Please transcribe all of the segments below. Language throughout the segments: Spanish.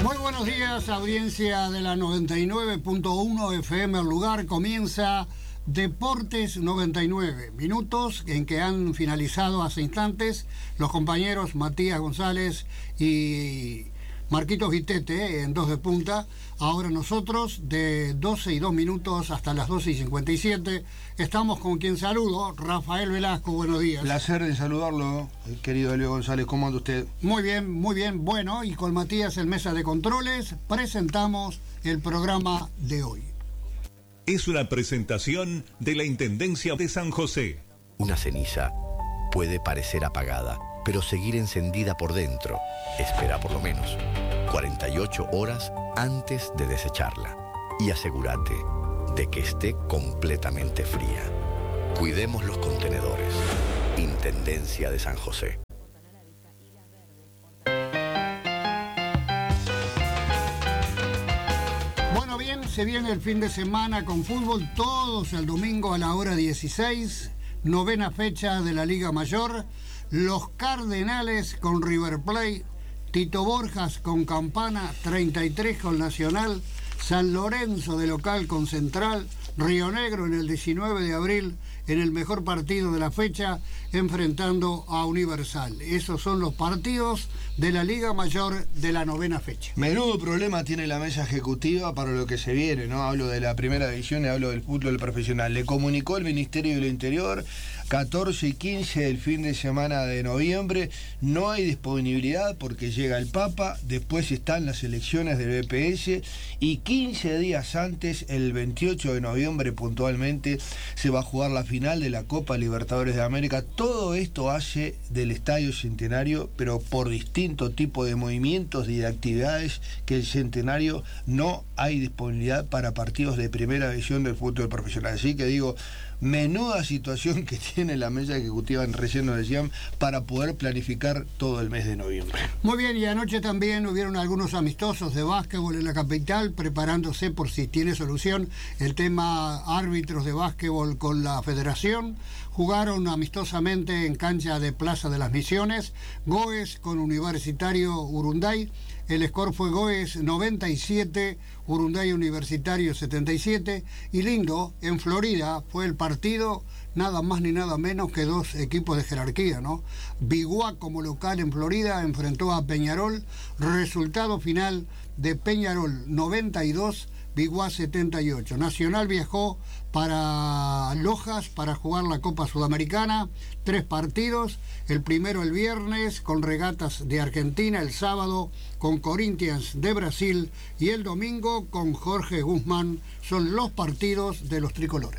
Muy buenos días, audiencia de la 99.1 FM. El lugar comienza Deportes 99, minutos en que han finalizado hace instantes los compañeros Matías González y Marquitos Vitete en 2 de punta. Ahora nosotros de 12 y 2 minutos hasta las 12 y 57 estamos con quien saludo, Rafael Velasco. Buenos días. Placer de saludarlo, querido Elio González. ¿Cómo anda usted? Muy bien, muy bien. Bueno, y con Matías en mesa de controles presentamos el programa de hoy. Es una presentación de la Intendencia de San José. Una ceniza puede parecer apagada, pero seguir encendida por dentro. Espera por lo menos 48 horas antes de desecharla y asegúrate de que esté completamente fría. Cuidemos los contenedores. Intendencia de San José. Bueno, bien, se viene el fin de semana con fútbol, todos el domingo a la hora 16, 9ª fecha de la Liga Mayor. Los Cardenales con River Plate, Tito Borjas con Campana, 33 con Nacional, San Lorenzo de local con Central, Río Negro en el 19 de abril en el mejor partido de la fecha enfrentando a Universal. Esos son los partidos de la Liga Mayor de la 9ª fecha. Menudo problema tiene la mesa ejecutiva para lo que se viene, ¿no? Hablo de la primera división y hablo del fútbol profesional. Le comunicó el Ministerio del Interior 14 y 15 del fin de semana de noviembre. No hay disponibilidad porque llega el Papa, después están las elecciones del BPS y 15 días antes, el 28 de noviembre puntualmente, se va a jugar la final de la Copa Libertadores de América. Todo esto hace del Estadio Centenario, pero por distinto tipo de movimientos y de actividades, que el Centenario no hay disponibilidad para partidos de primera división del fútbol profesional. Así que digo, menuda situación que tiene la mesa ejecutiva, recién nos decían, para poder planificar todo el mes de noviembre. Muy bien, y anoche también hubieron algunos amistosos de básquetbol en la capital, preparándose por si tiene solución el tema árbitros de básquetbol con la federación. Jugaron amistosamente en cancha de Plaza de las Misiones, Goes con Universitario Urunday. El score fue Goes 97, Urunday Universitario 77. Y lindo, en Florida fue el partido, nada más ni nada menos que 2 equipos de jerarquía, ¿no? Biguá como local en Florida enfrentó a Peñarol. Resultado final de Peñarol 92, Biguá 78. Nacional viajó para Lojas para jugar la Copa Sudamericana, 3 partidos, el primero el viernes con Regatas de Argentina, el sábado con Corinthians de Brasil y el domingo con Jorge Guzmán. Son los partidos de los tricolores.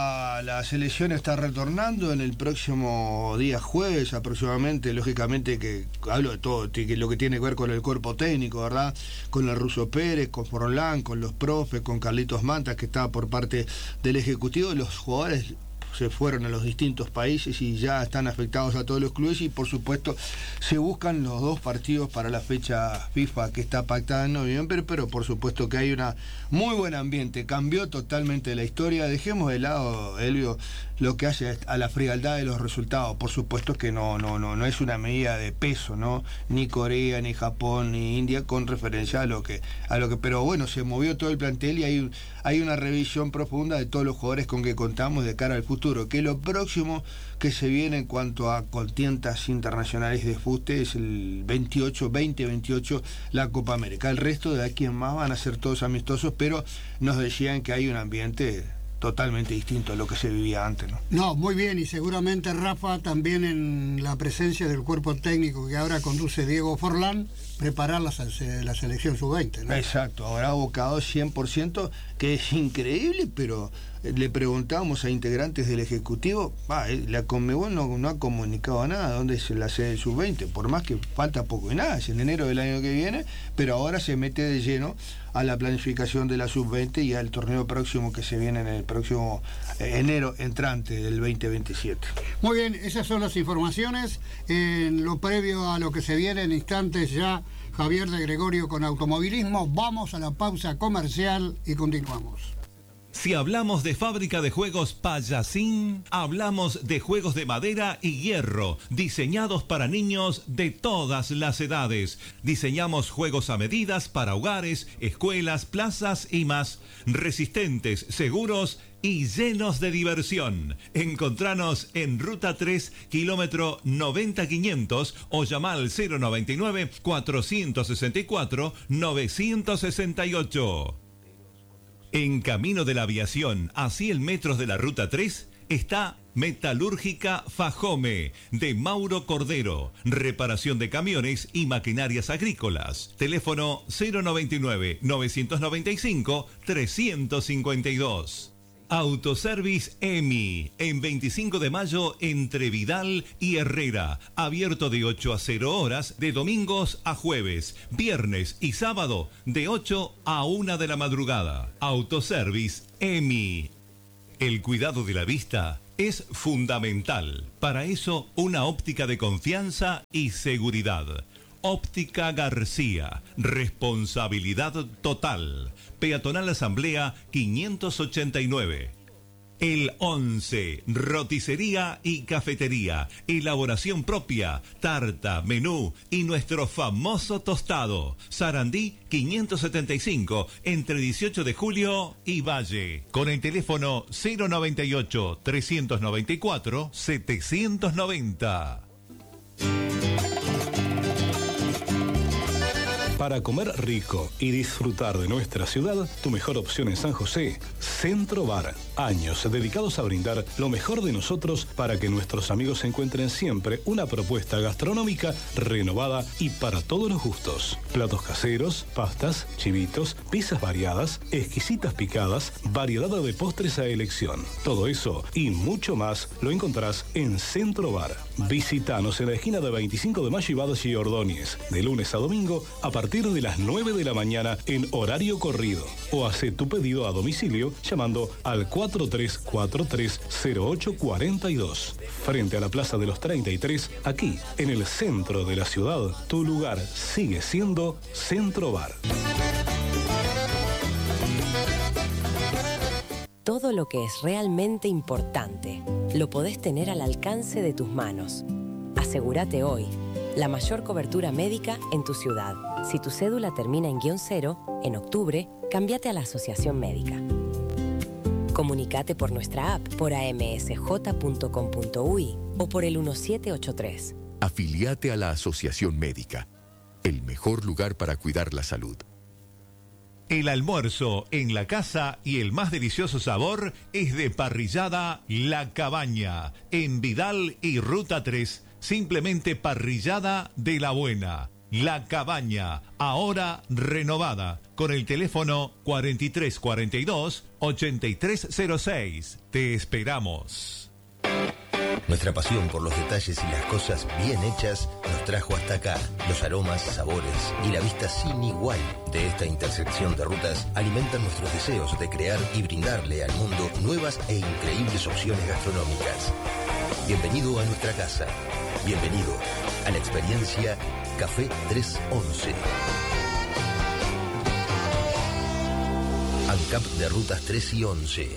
La selección está retornando en el próximo día jueves aproximadamente, lógicamente que hablo de todo, que lo que tiene que ver con el cuerpo técnico, ¿verdad? Con el Ruso Pérez, con Forlán, con los profes, con Carlitos Mantas, que está por parte del Ejecutivo. Los jugadores se fueron a los distintos países y ya están afectados a todos los clubes, y por supuesto se buscan los 2 partidos para la fecha FIFA que está pactada en noviembre, pero por supuesto que hay una muy buen ambiente. Cambió totalmente la historia. Dejemos de lado, Elvio, lo que hace a la frialdad de los resultados. Por supuesto que no es una medida de peso, ¿no? Ni Corea, ni Japón, ni India con referencia a lo que pero bueno, se movió todo el plantel y hay una revisión profunda de todos los jugadores con que contamos de cara al futuro, que lo próximo que se viene en cuanto a contiendas internacionales de fuste es el 2028, la Copa América. El resto de aquí en más van a ser todos amistosos, pero nos decían que hay un ambiente totalmente distinto a lo que se vivía antes, ¿no? No, muy bien, y seguramente, Rafa, también en la presencia del cuerpo técnico que ahora conduce Diego Forlán, preparar la selección sub-20, ¿no? Exacto, ahora abocado 100%, que es increíble, pero le preguntamos a integrantes del Ejecutivo, la Conmebol no ha comunicado nada, ¿dónde es la sede del sub-20? Por más que falta poco y nada, es en enero del año que viene, pero ahora se mete de lleno a la planificación de la sub-20 y al torneo próximo que se viene en el próximo enero entrante del 2027. Muy bien, esas son las informaciones. En lo previo a lo que se viene en instantes ya, Javier de Gregorio con automovilismo. Vamos a la pausa comercial y continuamos. Si hablamos de fábrica de juegos Payasín, hablamos de juegos de madera y hierro, diseñados para niños de todas las edades. Diseñamos juegos a medidas para hogares, escuelas, plazas y más. Resistentes, seguros y llenos de diversión. Encontranos en Ruta 3, kilómetro 90500 o llama al 099-464-968. En Camino de la Aviación, a 100 metros de la Ruta 3, está Metalúrgica Fajome, de Mauro Cordero. Reparación de camiones y maquinarias agrícolas. Teléfono 099-995-352. Autoservice EMI, en 25 de mayo entre Vidal y Herrera, abierto de 8 a 0 horas, de domingos a jueves, viernes y sábado, de 8 a 1 de la madrugada. Autoservice EMI. El cuidado de la vista es fundamental. Para eso, una óptica de confianza y seguridad. Óptica García, responsabilidad total. Peatonal Asamblea 589. El 11, roticería y cafetería, elaboración propia, tarta, menú y nuestro famoso tostado. Sarandí 575, entre 18 de julio y Valle. Con el teléfono 098-394-790. Para comer rico y disfrutar de nuestra ciudad, tu mejor opción en San José, Centro Bar. Años dedicados a brindar lo mejor de nosotros para que nuestros amigos encuentren siempre una propuesta gastronómica renovada y para todos los gustos. Platos caseros, pastas, chivitos, pizzas variadas, exquisitas picadas, variedad de postres a elección. Todo eso y mucho más lo encontrás en Centro Bar. Visítanos en la esquina de 25 de Mayo y Valle y Ordóñez, de lunes a domingo a partir de las 9 de la mañana en horario corrido. O hace tu pedido a domicilio llamando al 4343-0842. Frente a la Plaza de los 33, aquí en el centro de la ciudad, tu lugar sigue siendo Centro Bar. Todo lo que es realmente importante lo podés tener al alcance de tus manos. Asegúrate hoy la mayor cobertura médica en tu ciudad. Si tu cédula termina en -0, en octubre, cámbiate a la Asociación Médica. Comunicate por nuestra app, por amsj.com.uy o por el 1783. Afiliate a la Asociación Médica, el mejor lugar para cuidar la salud. El almuerzo en la casa y el más delicioso sabor es de Parrillada La Cabaña, en Vidal y Ruta 3, simplemente Parrillada de la Buena. La Cabaña, ahora renovada, con el teléfono 4342-8306. Te esperamos. Nuestra pasión por los detalles y las cosas bien hechas nos trajo hasta acá. Los aromas, sabores y la vista sin igual de esta intersección de rutas alimentan nuestros deseos de crear y brindarle al mundo nuevas e increíbles opciones gastronómicas. Bienvenido a nuestra casa. Bienvenido a la experiencia Café 311. ANCAP de rutas 3 y 11.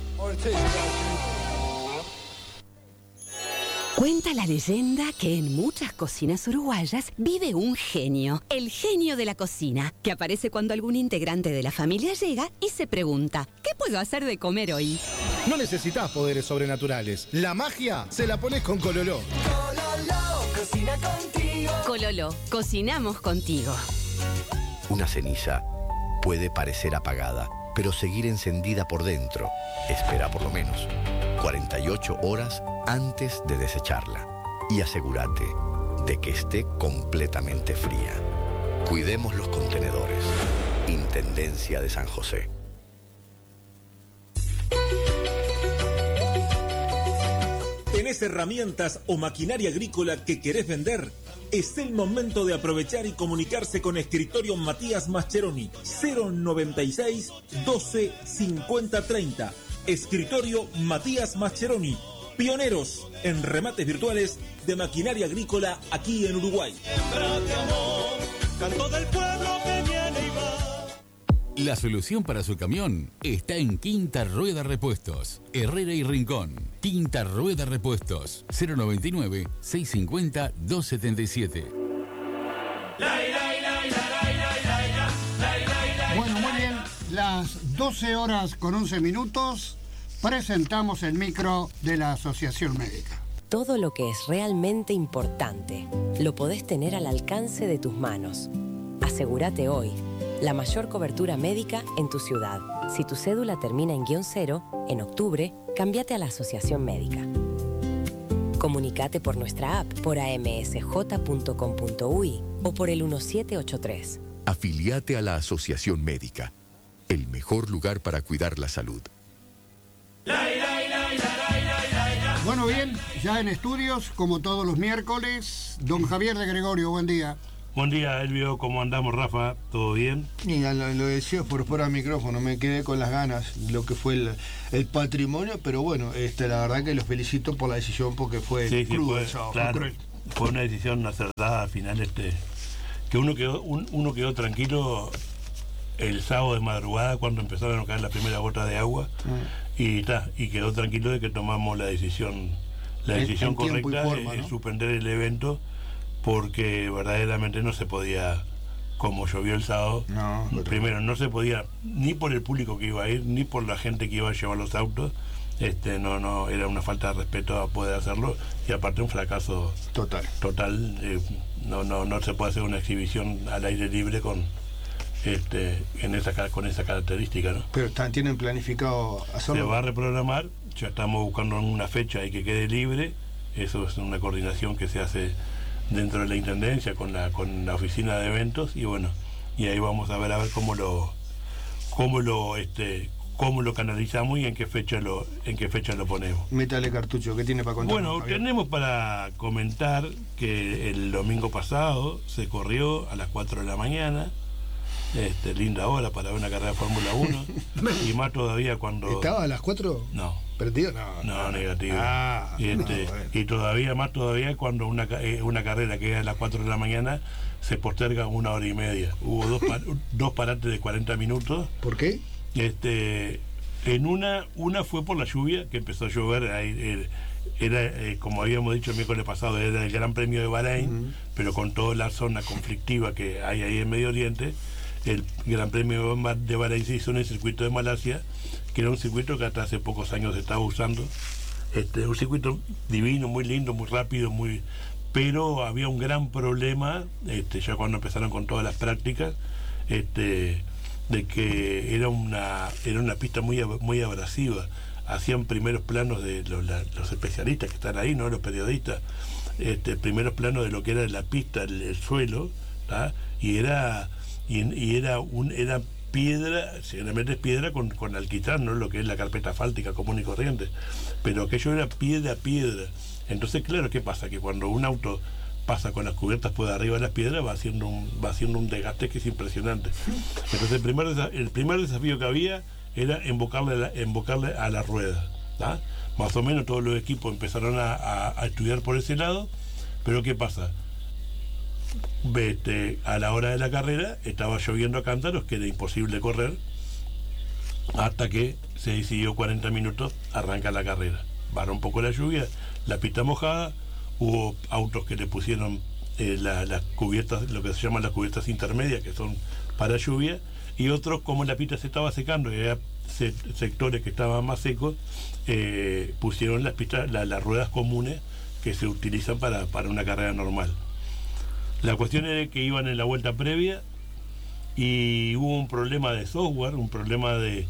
Cuenta la leyenda que en muchas cocinas uruguayas vive un genio, el genio de la cocina, que aparece cuando algún integrante de la familia llega y se pregunta, ¿qué puedo hacer de comer hoy? No necesitas poderes sobrenaturales. La magia se la pones con Cololó. Cololó, cocina contigo. Cololó, cocinamos contigo. Una ceniza puede parecer apagada, pero seguir encendida por dentro. Espera por lo menos 48 horas antes de desecharla y asegúrate de que esté completamente fría. Cuidemos los contenedores. Intendencia de San José. ¿Tenés herramientas o maquinaria agrícola que querés vender? Es el momento de aprovechar y comunicarse con Escritorio Matías Mascheroni. 096 12 50 30. Escritorio Matías Mascheroni. Pioneros en remates virtuales de maquinaria agrícola aquí en Uruguay. Canto del pueblo que viene y va. La solución para su camión está en Quinta Rueda Repuestos, Herrera y Rincón. Quinta Rueda Repuestos, 099-650-277. Bueno, muy bien, las 12 horas con 11 minutos, presentamos el micro de la Asociación Médica. Todo lo que es realmente importante lo podés tener al alcance de tus manos. Asegúrate hoy la mayor cobertura médica en tu ciudad. Si tu cédula termina en _0, en octubre, cámbiate a la Asociación Médica. Comunicate por nuestra app, por amsj.com.uy o por el 1783. Afiliate a la Asociación Médica, el mejor lugar para cuidar la salud. Bueno, bien, ya en estudios, como todos los miércoles, don Javier de Gregorio, buen día. Buen día, Elvio, ¿cómo andamos, Rafa? ¿Todo bien? Mira, lo decía por fuera del micrófono, me quedé con las ganas, lo que fue el patrimonio, pero bueno, la verdad que los felicito por la decisión porque fue crudo el sábado, claro, fue cruel. Fue una decisión acertada al final, que uno quedó tranquilo el sábado de madrugada cuando empezaron a caer la primera gota de agua y quedó tranquilo de que tomamos la decisión correcta de suspender el evento, porque verdaderamente no se podía, como llovió el sábado, primero no se podía ni por el público que iba a ir, ni por la gente que iba a llevar los autos, no era una falta de respeto a poder hacerlo, y aparte un fracaso total, no se puede hacer una exhibición al aire libre con esa característica, ¿no? Pero tienen planificado hacerlo. Se va a reprogramar, ya estamos buscando una fecha y que quede libre, eso es una coordinación que se hace dentro de la Intendencia con la oficina de eventos, y bueno, y ahí vamos a ver cómo lo canalizamos y en qué fecha lo ponemos. Métale cartucho, ¿qué tiene para contar? Bueno, tenemos para comentar que el domingo pasado se corrió a las 4 de la mañana, linda hora para ver una carrera de Fórmula 1, y más todavía cuando... ¿Estaba a las 4? No. ¿Perdido? No, negativo. Y todavía cuando una carrera que era a las 4 de la mañana se posterga 1 hora y media. Hubo dos parates de 40 minutos. ¿Por qué? En una fue por la lluvia, que empezó a llover. Era, como habíamos dicho el miércoles pasado, era el Gran Premio de Bahrein, pero con toda la zona conflictiva que hay ahí en Medio Oriente. El Gran Premio de Bahrein se hizo en el circuito de Malasia, que era un circuito que hasta hace pocos años se estaba usando. Un circuito divino, muy lindo, muy rápido, pero había un gran problema, ya cuando empezaron con todas las prácticas, de que era una pista muy abrasiva. Hacían primeros planos de los especialistas que están ahí, no los periodistas, primeros planos de lo que era la pista, el suelo, ¿tá? y era piedra, generalmente es piedra con alquitrán, no lo que es la carpeta asfáltica común y corriente, pero aquello era piedra a piedra. Entonces, claro, ¿qué pasa? Que cuando un auto pasa con las cubiertas por arriba de las piedras va haciendo un desgaste que es impresionante. Entonces el primer desafío que había era embocarle a la rueda, ¿tá? Más o menos todos los equipos empezaron a estudiar por ese lado, pero ¿qué pasa? A la hora de la carrera estaba lloviendo a cántaros, que era imposible correr, hasta que se decidió 40 minutos arrancar la carrera. Paró un poco la lluvia, la pista mojada, hubo autos que le pusieron las cubiertas, lo que se llaman las cubiertas intermedias, que son para lluvia, y otros, como la pista se estaba secando y había sectores que estaban más secos, pusieron las ruedas comunes que se utilizan para una carrera normal. La cuestión era que iban en la vuelta previa y hubo un problema de software, un problema de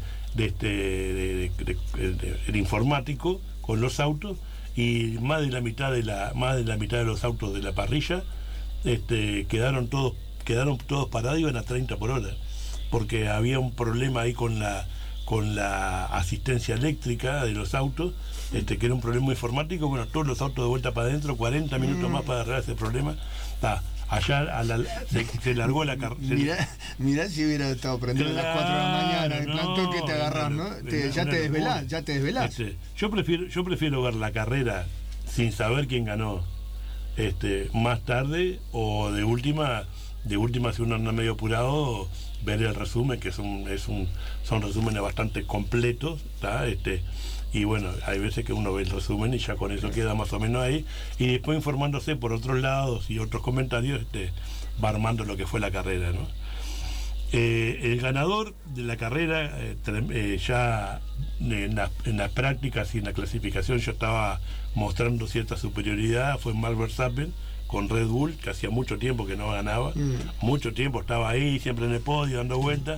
informático con los autos, y más de la mitad de los autos de la parrilla quedaron todos parados, iban a 30 por hora, porque había un problema ahí con la asistencia eléctrica de los autos, que era un problema informático. Bueno, todos los autos de vuelta para adentro, 40 minutos más para arreglar ese problema. Allá se largó la carrera. Mirá si hubiera estado prendido a las 4 de la mañana, el plantón que te agarrás, ¿no? Ya te desvelás. Yo prefiero ver la carrera sin saber quién ganó más tarde, o de última de última, si uno anda medio apurado, ver el resumen, que son resúmenes bastante completos, ¿tá? Y bueno, hay veces que uno ve el resumen y ya con eso queda más o menos ahí, y después informándose por otros lados y otros comentarios, va armando lo que fue la carrera, ¿no? El ganador de la carrera, ya en las prácticas y en la clasificación ya estaba mostrando cierta superioridad, fue Max Verstappen con Red Bull, que hacía mucho tiempo que no ganaba, mucho tiempo estaba ahí, siempre en el podio, dando vueltas.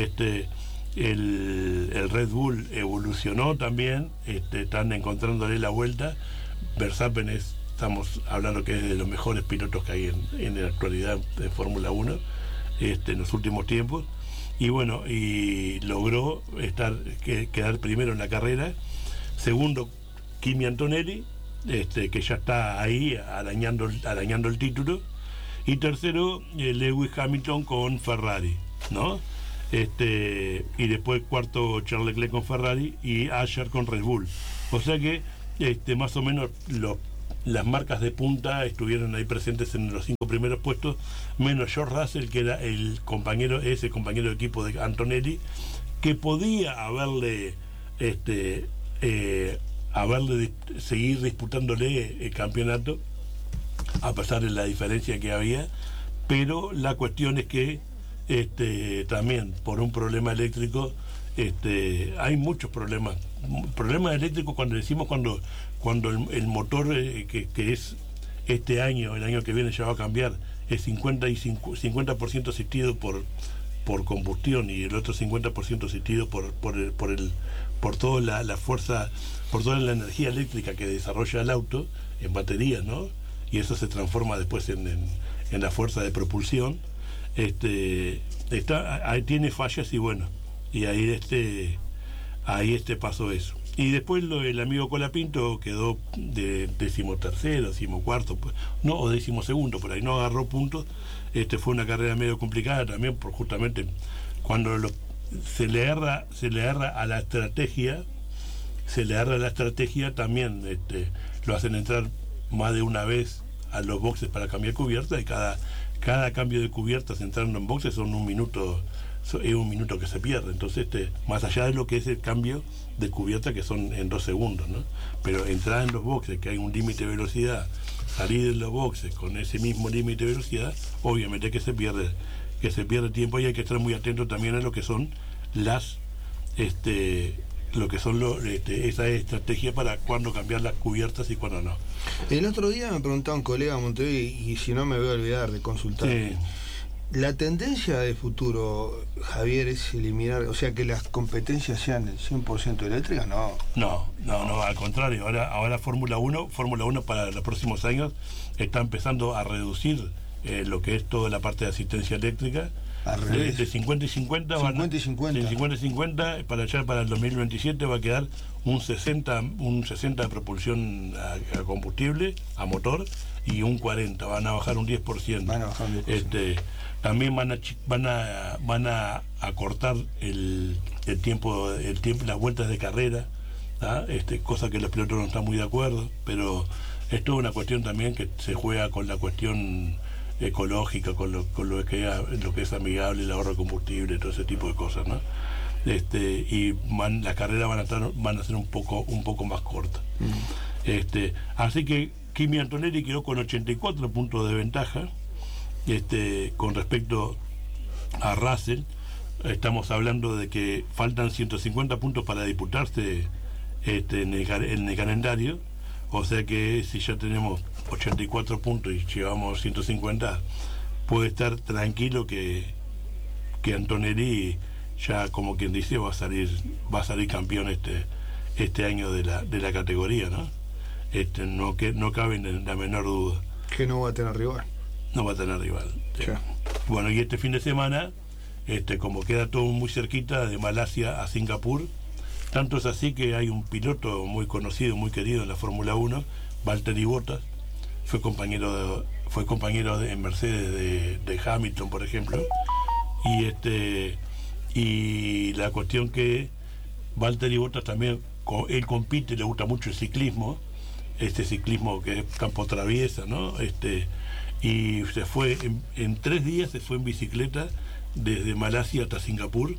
El Red Bull evolucionó también, están encontrándole la vuelta. Verstappen estamos hablando que es de los mejores pilotos que hay en la actualidad de Fórmula 1 en los últimos tiempos, y bueno, y logró quedar primero en la carrera. Segundo, Kimi Antonelli, que ya está ahí arañando el título, y tercero, Lewis Hamilton con Ferrari, ¿no? Y después cuarto, Charles Leclerc con Ferrari y Asher con Red Bull. O sea que más o menos las marcas de punta estuvieron ahí presentes en los 5 primeros puestos, menos George Russell, que era ese compañero de equipo de Antonelli, que podía haberle seguir disputándole el campeonato a pesar de la diferencia que había, pero la cuestión es que también por un problema eléctrico, hay muchos problemas eléctricos cuando el motor que es el año que viene ya va a cambiar, es 50% asistido por combustión y el otro 50% asistido por toda la fuerza, por toda la energía eléctrica que desarrolla el auto en baterías, ¿no? Y eso se transforma después en la fuerza de propulsión. Ahí tiene fallas, y bueno, y ahí pasó eso. Y después el amigo Colapinto quedó de 13º, 14º, pues, no, o 12º, por ahí no agarró puntos. Fue una carrera medio complicada también, por justamente cuando se le erra a la estrategia, también lo hacen entrar más de una vez a los boxes para cambiar cubierta, y cada cambio de cubiertas entrando en boxes son un minuto que se pierde. Entonces, más allá de lo que es el cambio de cubierta, que son en 2 segundos, ¿no? Pero entrar en los boxes, que hay un límite de velocidad, salir de los boxes con ese mismo límite de velocidad, obviamente que se pierde tiempo, y hay que estar muy atento también a lo que son esa estrategia para cuándo cambiar las cubiertas y cuándo no. El otro día me preguntaba un colega de Montevideo, y si no me voy a olvidar de consultar. Sí. La tendencia de futuro, Javier, es eliminar, o sea, que las competencias sean el 100% eléctricas, ¿no? No, al contrario. Ahora Fórmula 1 para los próximos años está empezando a reducir lo que es toda la parte de asistencia eléctrica. De 50 y 50 para allá, para el 2027 va a quedar un 60 de propulsión a combustible, a motor, y un 40, van a bajar un 10%. También van a acortar el tiempo, las vueltas de carrera, cosa que los pilotos no están muy de acuerdo, pero es toda una cuestión también que se juega con la cuestión ecológica, con lo que es amigable, el ahorro de combustible, todo ese tipo de cosas, ¿no? Y las carreras van a ser un poco más cortas. Así que Kimi Antonelli quedó con 84 puntos de ventaja con respecto a Russell. Estamos hablando de que faltan 150 puntos para disputarse en el calendario, o sea que si ya tenemos 84 puntos y llevamos 150, puede estar tranquilo que Antonelli ya, como quien dice, va a salir campeón este año de la categoría, ¿no? No cabe en la menor duda. Que no va a tener rival. No va a tener rival. Bueno, y este fin de semana, como queda todo muy cerquita, de Malasia a Singapur, tanto es así que hay un piloto muy conocido, muy querido en la Fórmula 1, Valtteri Bottas, fue compañero en Mercedes de Hamilton, por ejemplo, y la cuestión que Valtteri Bottas también, él compite, le gusta mucho el ciclismo, ciclismo que es campo traviesa, ¿no? y se fue en 3 días, se fue en bicicleta desde Malasia hasta Singapur.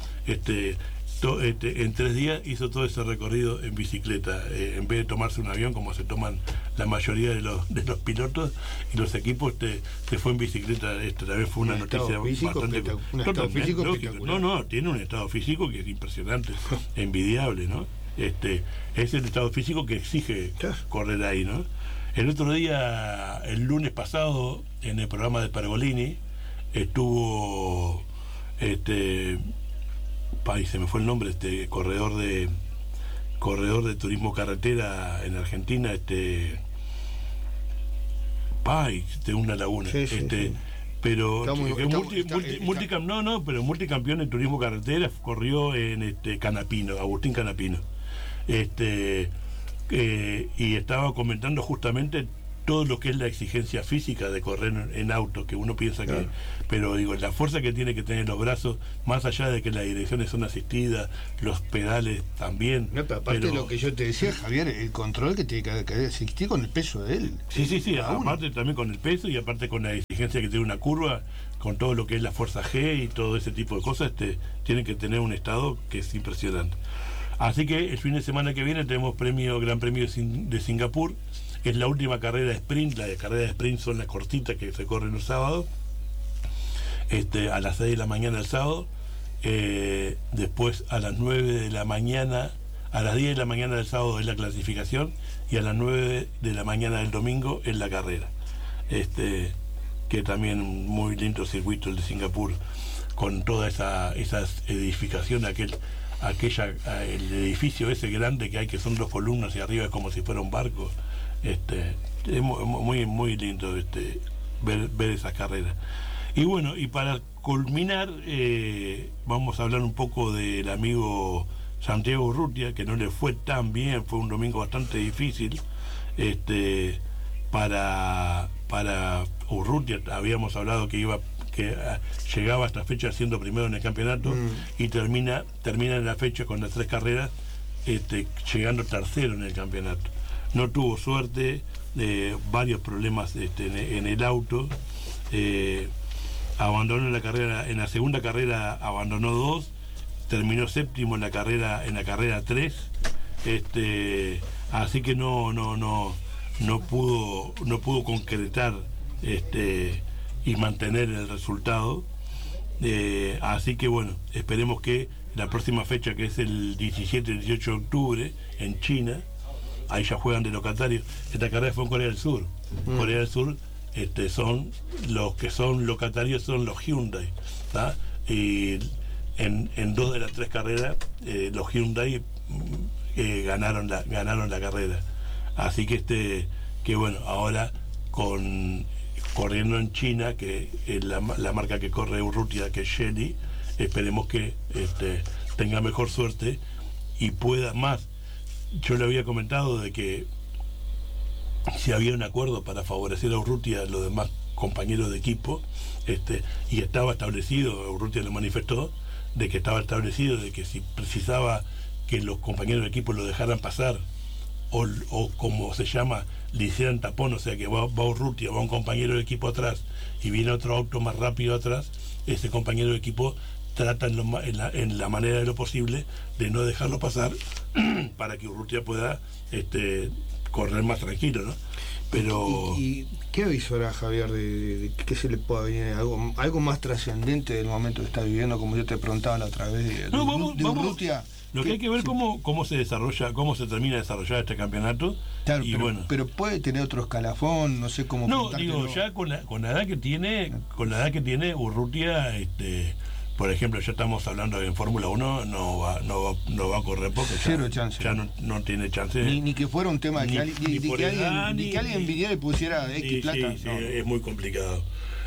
En 3 días hizo todo ese recorrido en bicicleta, en vez de tomarse un avión como se toman la mayoría de los pilotos y los equipos. Se fue en bicicleta. También fue una noticia bastante tiene un estado físico que es impresionante, envidiable, ¿no? Es el estado físico que exige correr ahí, ¿no? El otro día, el lunes pasado, en el programa de Pergolini estuvo se me fue el nombre, corredor de turismo carretera en Argentina, de una laguna, pero multicampeón en turismo carretera, corrió en Canapino, Agustín Canapino, y estaba comentando justamente todo lo que es la exigencia física de correr en auto, que uno piensa que... Pero digo, la fuerza que tiene que tener los brazos, más allá de que las direcciones son asistidas, los pedales también... pero aparte de lo que yo te decía, Javier, el control que tiene que existir con el peso de él. Sí, aparte también con el peso y aparte con la exigencia que tiene una curva, con todo lo que es la fuerza G y todo ese tipo de cosas, tienen que tener un estado que es impresionante. Así que el fin de semana que viene tenemos Gran Premio de Singapur. Es la última carrera de sprint. Las carreras de sprint son las cortitas que se corren los sábados, a las 6 de la mañana el sábado, después a las 9 de la mañana, a las 10 de la mañana del sábado es la clasificación y a las 9 de la mañana del domingo es la carrera. Que también un muy lindo circuito el de Singapur, con toda esa edificación, el edificio ese grande que hay, que son 2 columnas y arriba es como si fuera un barco. Es muy, muy lindo ver esas carreras. Y bueno, y para culminar, vamos a hablar un poco del amigo Santiago Urrutia, que no le fue tan bien, fue un domingo bastante difícil. Para Urrutia habíamos hablado que llegaba a esta fecha siendo primero en el campeonato, y termina en la fecha con las 3 carreras, llegando tercero en el campeonato. No tuvo suerte, varios problemas en el auto, abandonó la carrera, en la segunda carrera abandonó 2, terminó séptimo en la carrera 3, así que no pudo concretar y mantener el resultado, así que bueno, esperemos que la próxima fecha, que es el 17 y 18 de octubre en China, ahí ya juegan de locatarios. Esta carrera fue en Corea del Sur. Corea del Sur, son los que son locatarios, son los Hyundai, ¿tá? Y en 2 de las 3 carreras los Hyundai ganaron la carrera. Así que que bueno, ahora corriendo en China, que es la marca que corre Urrutia, que es Shelly, esperemos que tenga mejor suerte y pueda más. Yo le había comentado de que si había un acuerdo para favorecer a Urrutia a los demás compañeros de equipo, y estaba establecido, Urrutia lo manifestó, de que estaba establecido de que si precisaba que los compañeros de equipo lo dejaran pasar, o como se llama, le hicieran tapón, o sea que va Urrutia, va un compañero de equipo atrás y viene otro auto más rápido atrás, ese compañero de equipo trata en la manera de lo posible de no dejarlo pasar para que Urrutia pueda correr más tranquilo, ¿no? Pero... ¿Y qué avisorá, Javier, de que se le pueda venir algo más trascendente del momento que está viviendo, como yo te preguntaba la otra vez de Urrutia? Lo que hay que ver cómo se desarrolla, cómo se termina de desarrollar este campeonato. Claro, y pero puede tener otro escalafón, no sé cómo. No, digo, ya con la edad que tiene, Urrutia, por ejemplo, ya estamos hablando de en Fórmula 1, no va a correr porque cero chance. Ya no tiene chance. Ni que fuera un tema de que alguien viniera y pusiera X plata. Sí, es muy complicado.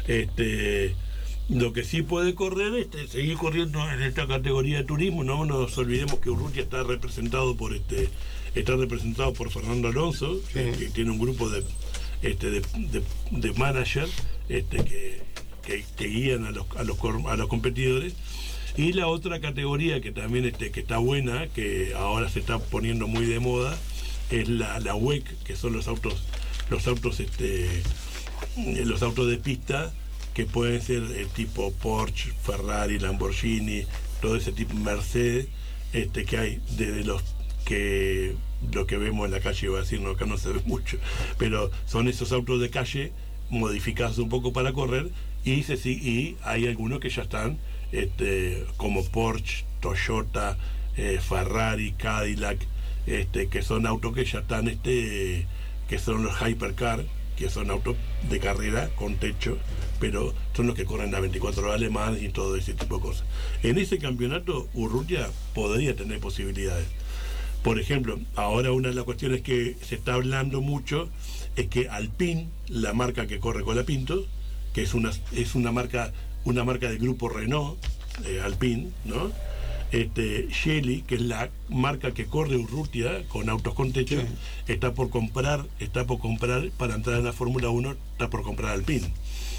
Lo que sí puede correr es seguir corriendo en esta categoría de turismo. No nos olvidemos que Urrutia está representado por Fernando Alonso, que tiene un grupo de managers que guían a los competidores. Y la otra categoría que también que está buena, que ahora se está poniendo muy de moda, es la WEC, que son los autos los autos de pista, que pueden ser tipo Porsche, Ferrari, Lamborghini, todo ese tipo, Mercedes, que hay de los que lo que vemos en la calle, iba a decir, no, acá no se ve mucho, pero son esos autos de calle modificados un poco para correr, y hay algunos que ya están como Porsche, Toyota, Ferrari, Cadillac, que son autos que ya están, que son los hypercar, que son autos de carrera con techo, pero son los que corren a 24 horas alemanes y todo ese tipo de cosas. En ese campeonato Urrutia podría tener posibilidades. Por ejemplo, ahora una de las cuestiones que se está hablando mucho es que Alpine, la marca que corre Colapinto, que es una marca del grupo Renault, Alpine, ¿no? Shelly, que es la marca que corre Urrutia con autos con techo, sí, está por comprar para entrar en la Fórmula 1, está por comprar Alpine.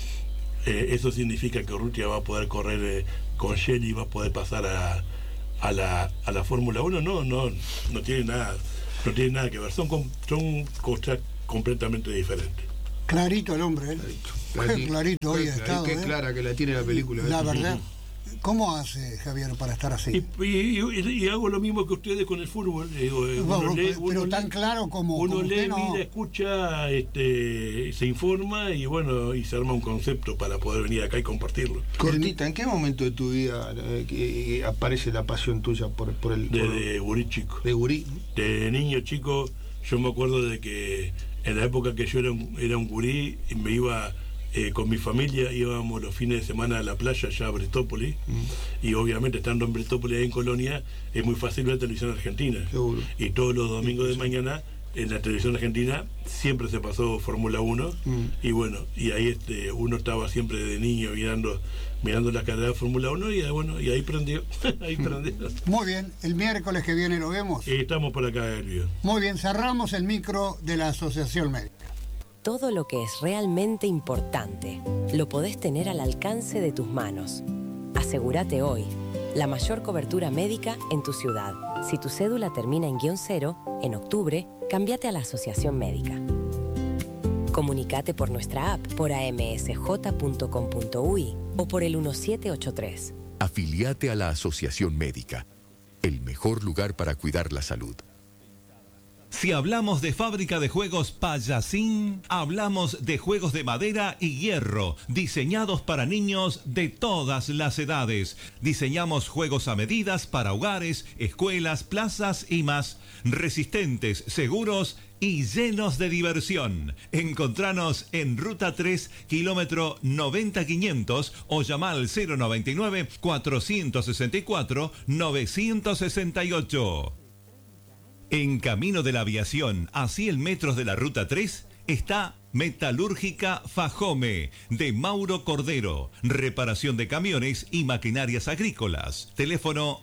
Eso significa que Urrutia va a poder correr con Shelly, va a poder pasar a la Fórmula 1. No tiene nada que ver, son cosas completamente diferentes. Clarito el hombre, clarito hoy ha estado. Qué clara que la tiene la película. La verdad. ¿Cómo hace Javier para estar así? Y hago lo mismo que ustedes con el fútbol. Pero tan claro como uno lee, no... mira, escucha, se informa y bueno, y se arma un concepto para poder venir acá y compartirlo. Cortita, ¿en qué momento de tu vida aparece la pasión tuya por el... Desde gurí chico. ¿De gurí? De niño chico, yo me acuerdo de que en la época que yo era un gurí, me iba... con mi familia íbamos los fines de semana a la playa allá a Brestópolis, y obviamente estando en Brestópolis, ahí en Colonia, es muy fácil ver televisión argentina. Seguro. Y todos los domingos de mañana en la televisión argentina siempre se pasó Fórmula 1, y bueno, y ahí uno estaba siempre de niño mirando las carreras de Fórmula 1, y bueno, y ahí prendió. Muy bien, el miércoles que viene lo vemos. Estamos por acá, Elvio. Muy bien, cerramos el micro de la Asociación Médica. Todo lo que es realmente importante lo podés tener al alcance de tus manos. Asegúrate hoy la mayor cobertura médica en tu ciudad. Si tu cédula termina en -0, en octubre, cámbiate a la Asociación Médica. Comunicate por nuestra app, por amsj.com.uy o por el 1783. Afiliate a la Asociación Médica, el mejor lugar para cuidar la salud. Si hablamos de fábrica de juegos Payasín, hablamos de juegos de madera y hierro, diseñados para niños de todas las edades. Diseñamos juegos a medidas para hogares, escuelas, plazas y más, resistentes, seguros y llenos de diversión. Encontranos en Ruta 3, kilómetro 90500 o llama al 099-464-968. En Camino de la Aviación, a 100 metros de la Ruta 3, está Metalúrgica Fajome, de Mauro Cordero. Reparación de camiones y maquinarias agrícolas. Teléfono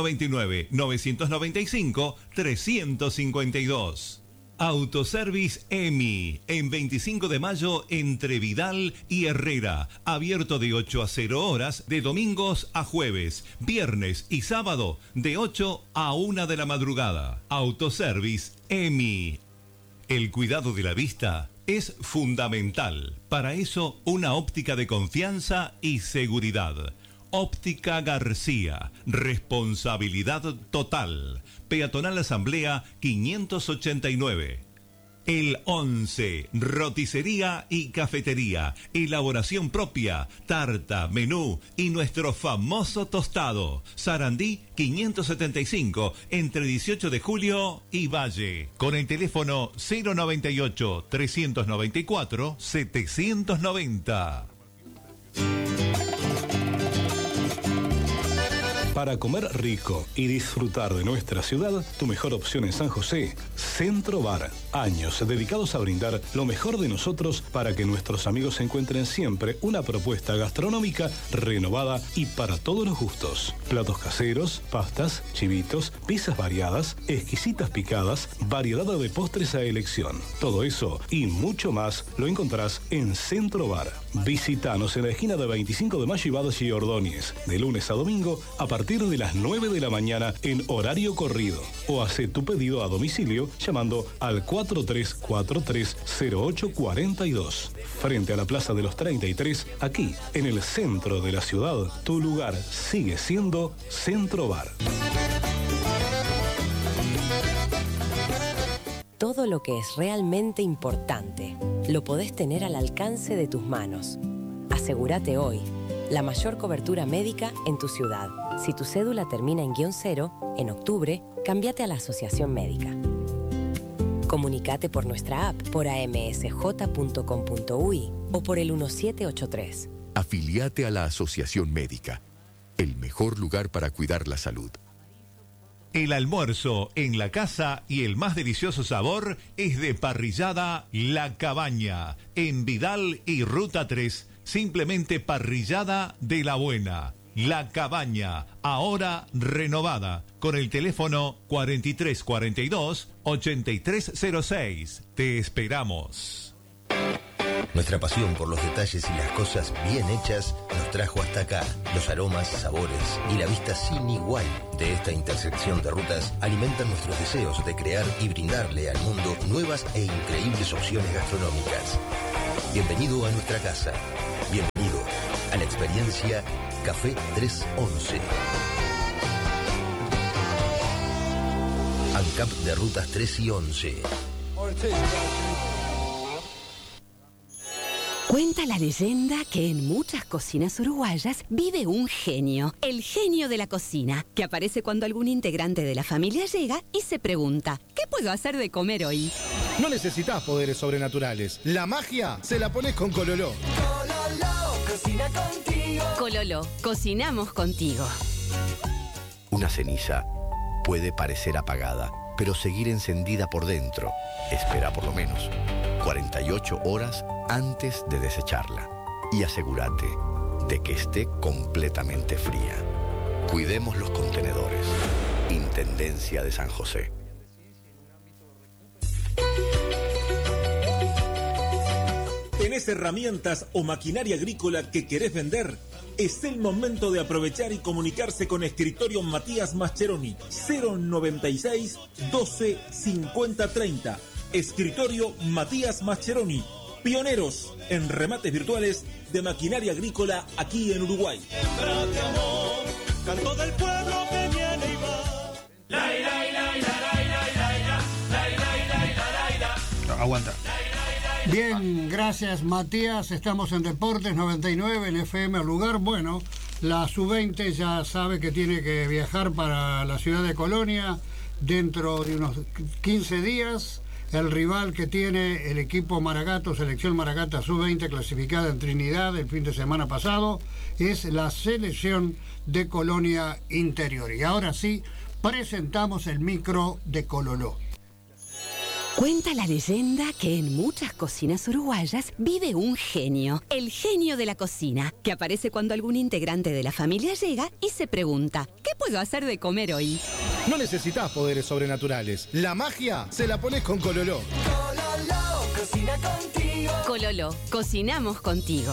099-995-352. Autoservice EMI, en 25 de mayo entre Vidal y Herrera. Abierto de 8 a 0 horas, de domingos a jueves, viernes y sábado, de 8 a 1 de la madrugada. Autoservice EMI. El cuidado de la vista es fundamental. Para eso, una óptica de confianza y seguridad. Óptica García, responsabilidad total. Peatonal Asamblea 589. El 11, roticería y cafetería, elaboración propia, tarta, menú y nuestro famoso tostado. Sarandí 575, entre 18 de julio y Valle. Con el teléfono 098-394-790. Para comer rico y disfrutar de nuestra ciudad, tu mejor opción en San José, Centro Bar. Años dedicados a brindar lo mejor de nosotros para que nuestros amigos encuentren siempre una propuesta gastronómica renovada y para todos los gustos. Platos caseros, pastas, chivitos, pizzas variadas, exquisitas picadas, variedad de postres a elección. Todo eso y mucho más lo encontrás en Centro Bar. Visítanos en la esquina de 25 de Mayo y Valle y Ordóñez, de lunes a domingo a partir partir de las 9 de la mañana en horario corrido. O hace tu pedido a domicilio llamando al 4343-0842. Frente a la Plaza de los 33, aquí, en el centro de la ciudad, tu lugar sigue siendo Centro Bar. Todo lo que es realmente importante lo podés tener al alcance de tus manos. Asegúrate hoy la mayor cobertura médica en tu ciudad. Si tu cédula termina en -0, en octubre, cámbiate a la Asociación Médica. Comunicate por nuestra app, por amsj.com.uy o por el 1783. Afiliate a la Asociación Médica, el mejor lugar para cuidar la salud. El almuerzo en la casa y el más delicioso sabor es de Parrillada La Cabaña, en Vidal y Ruta 3, simplemente Parrillada de la Buena. La Cabaña, ahora renovada, con el teléfono 4342-8306. Te esperamos. Nuestra pasión por los detalles y las cosas bien hechas nos trajo hasta acá. Los aromas, sabores y la vista sin igual de esta intersección de rutas alimentan nuestros deseos de crear y brindarle al mundo nuevas e increíbles opciones gastronómicas. Bienvenido a nuestra casa. Bienvenido a la experiencia Café 311. ANCAP de rutas 3 y 11. Cuenta la leyenda que en muchas cocinas uruguayas vive un genio, el genio de la cocina, que aparece cuando algún integrante de la familia llega y se pregunta, ¿qué puedo hacer de comer hoy? No necesitas poderes sobrenaturales. La magia se la pones con Cololó. Cololó, cocina contigo. Cololó, cocinamos contigo. Una ceniza puede parecer apagada, pero seguir encendida por dentro. Espera por lo menos 48 horas antes de desecharla. Y asegúrate de que esté completamente fría. Cuidemos los contenedores. Intendencia de San José. ¿Tenés herramientas o maquinaria agrícola que querés vender? Es el momento de aprovechar y comunicarse con Escritorio Matías Mascheroni. 096 12 50 30. Escritorio Matías Mascheroni. Pioneros en remates virtuales de maquinaria agrícola aquí en Uruguay. Canto del pueblo que viene y va. Aguanta. Bien, gracias Matías. Estamos en Deportes 99 en FM al lugar. Bueno, la Sub-20 ya sabe que tiene que viajar para la ciudad de Colonia dentro de unos 15 días. El rival que tiene el equipo Maragato, selección Maragata Sub-20 clasificada en Trinidad el fin de semana pasado, es la selección de Colonia Interior. Y ahora sí, presentamos el micro de Cololó. Cuenta la leyenda que en muchas cocinas uruguayas vive un genio, el genio de la cocina, que aparece cuando algún integrante de la familia llega y se pregunta, ¿qué puedo hacer de comer hoy? No necesitas poderes sobrenaturales. La magia se la pones con Cololó. Cololó, cocina contigo. Cololó, cocinamos contigo.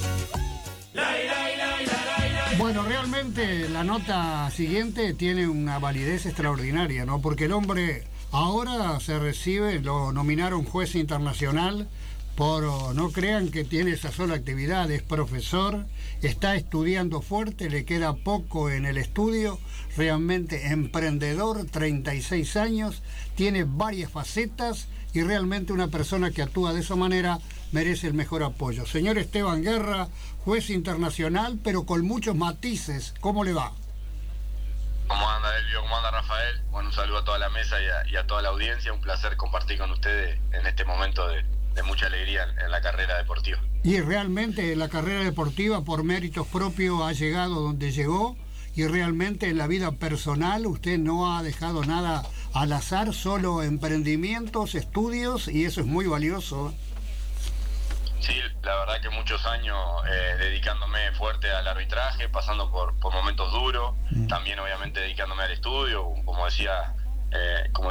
Bueno, realmente la nota siguiente tiene una validez extraordinaria, ¿no? Porque el hombre ahora se recibe, lo nominaron juez internacional por, no crean que tiene esa sola actividad, es profesor, está estudiando fuerte, le queda poco en el estudio, realmente emprendedor, 36 años, tiene varias facetas y realmente una persona que actúa de esa manera merece el mejor apoyo. Señor Esteban Guerra, juez internacional, pero con muchos matices, ¿cómo le va? ¿Cómo anda Elvio? ¿Cómo anda Rafael? Bueno, un saludo a toda la mesa y a toda la audiencia. Un placer compartir con ustedes en este momento de mucha alegría en la carrera deportiva. Y realmente la carrera deportiva por méritos propios ha llegado donde llegó y realmente en la vida personal usted no ha dejado nada al azar, solo emprendimientos, estudios y eso es muy valioso. Sí, la verdad que muchos años dedicándome fuerte al arbitraje, pasando por momentos duros, también obviamente dedicándome al estudio, como decían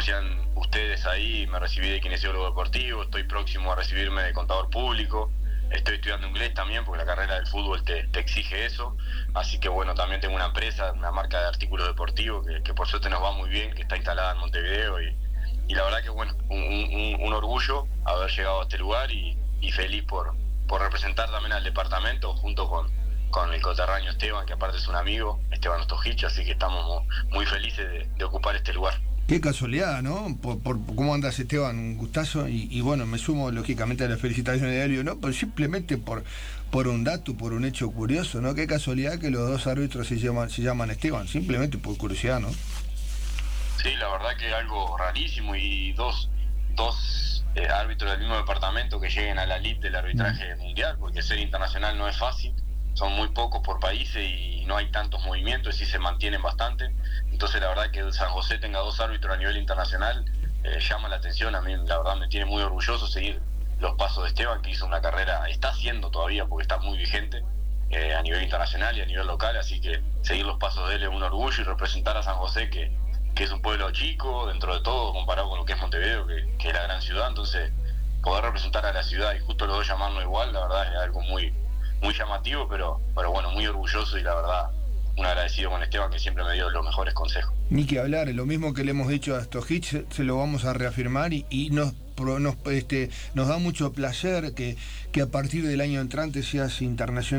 ustedes ahí, me recibí de kinesiólogo deportivo, estoy próximo a recibirme de contador público, estoy estudiando inglés también, porque la carrera del fútbol te exige eso. Así que bueno, también tengo una empresa, una marca de artículos deportivos que por suerte nos va muy bien, que está instalada en Montevideo, y la verdad que bueno, un orgullo haber llegado a este lugar y feliz por representar también al departamento junto con el coterráneo Esteban, que aparte es un amigo, Esteban Ostojich, así que estamos muy felices de ocupar este lugar. Qué casualidad, ¿no? Por cómo andas, Esteban, un gustazo, y bueno, me sumo lógicamente a las felicitaciones de Helio, ¿no? Pero simplemente por un dato, por un hecho curioso, ¿no? Qué casualidad que los dos árbitros se llaman Esteban, simplemente por curiosidad, ¿no? Sí, la verdad que algo rarísimo, y dos árbitros del mismo departamento que lleguen a la elite del arbitraje mundial, porque ser internacional no es fácil, son muy pocos por países y no hay tantos movimientos, y sí se mantienen bastante. Entonces la verdad que San José tenga dos árbitros a nivel internacional llama la atención. A mí la verdad me tiene muy orgulloso seguir los pasos de Esteban, que hizo una carrera, está haciendo todavía porque está muy vigente a nivel internacional y a nivel local, así que seguir los pasos de él es un orgullo, y representar a San José, que es un pueblo chico dentro de todo comparado con lo que es Montevideo, que es la gran ciudad. Entonces poder representar a la ciudad y justo los dos llamarnos igual, la verdad es algo muy llamativo, pero bueno, muy orgulloso, y la verdad un agradecido con Esteban, que siempre me dio los mejores consejos. Ni que hablar, lo mismo que le hemos dicho a Stojich, se lo vamos a reafirmar, y nos da mucho placer que a partir del año entrante seas internacional.